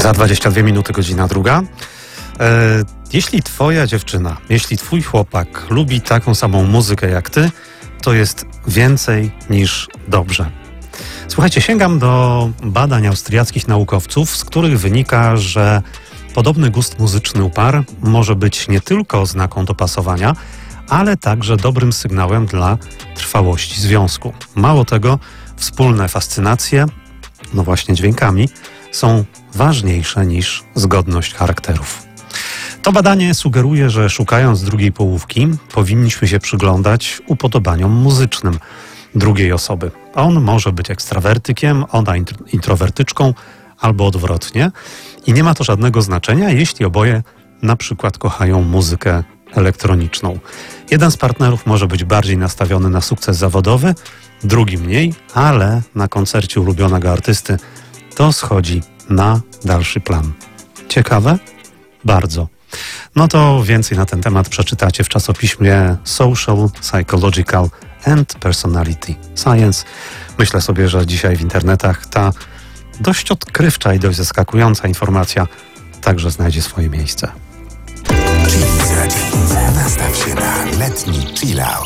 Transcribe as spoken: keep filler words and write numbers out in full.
Za dwadzieścia dwie minuty, godzina druga. E, jeśli twoja dziewczyna, jeśli twój chłopak lubi taką samą muzykę jak ty, to jest więcej niż dobrze. Słuchajcie, sięgam do badań austriackich naukowców, z których wynika, że podobny gust muzyczny u par może być nie tylko oznaką dopasowania, ale także dobrym sygnałem dla trwałości związku. Mało tego, wspólne fascynacje, no właśnie dźwiękami, są ważniejsze niż zgodność charakterów. To badanie sugeruje, że szukając drugiej połówki, powinniśmy się przyglądać upodobaniom muzycznym drugiej osoby. On może być ekstrawertykiem, ona introwertyczką albo odwrotnie. I nie ma to żadnego znaczenia, jeśli oboje na przykład kochają muzykę elektroniczną. Jeden z partnerów może być bardziej nastawiony na sukces zawodowy, drugi mniej, ale na koncercie ulubionego artysty to schodzi na dalszy plan. Ciekawe? Bardzo. No to więcej na ten temat przeczytacie w czasopiśmie Social, Psychological and Personality Science. Myślę sobie, że dzisiaj w internetach ta dość odkrywcza i dość zaskakująca informacja także znajdzie swoje miejsce. Chili za chili. Nastaw się na letni chill out.